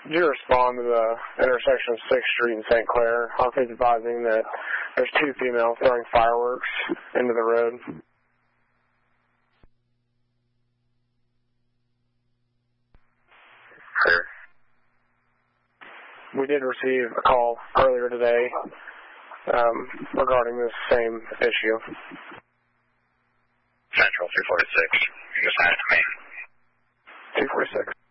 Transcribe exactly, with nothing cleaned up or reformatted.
did you respond to the intersection of sixth Street and Saint Clair? Officers advising that there's two females throwing fireworks into the road. Sure. We did receive a call earlier today um, regarding this same issue. Central two forty-six. You just sent it to me. two forty-six.